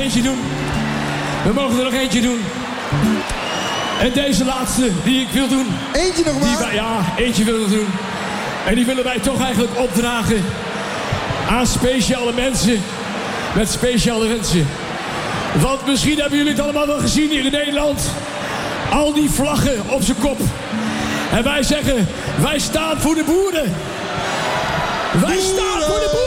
eentje doen. We mogen er nog eentje doen. En deze laatste die ik wil doen. Eentje nog maar? Eentje willen we doen. En die willen wij toch eigenlijk opdragen aan speciale mensen met speciale wensen. Want misschien hebben jullie het allemaal wel gezien hier in Nederland. Al die vlaggen op zijn kop. En wij zeggen, wij staan voor de boeren. Wij staan voor de boeren.